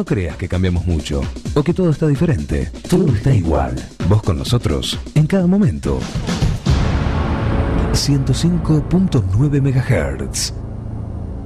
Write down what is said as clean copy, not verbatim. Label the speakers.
Speaker 1: No creas que cambiamos mucho o que todo está diferente. Todo está igual. Vos con nosotros en cada momento. 105.9 MHz.